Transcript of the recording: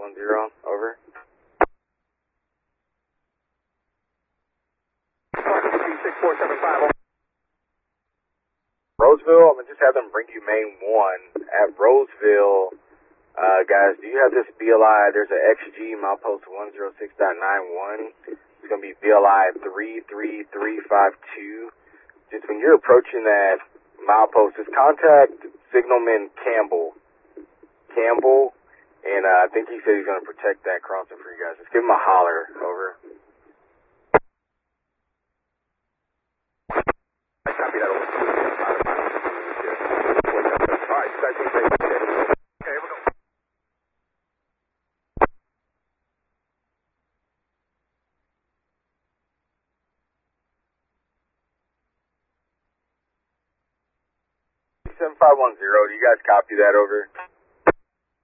7510, over. Roseville, I'm going to just have them bring you main 1. At Roseville, guys, do you have this BLI? There's an XG milepost 106.91. It's going to be BLI 33352. Just when you're approaching that milepost, just contact Signalman Campbell, and I think he said he's going to protect that crossing for you guys. Just give him a holler, over. I copy that, over. Alright, you guys can take it. Okay, here we go. $7510, do you guys copy that, over?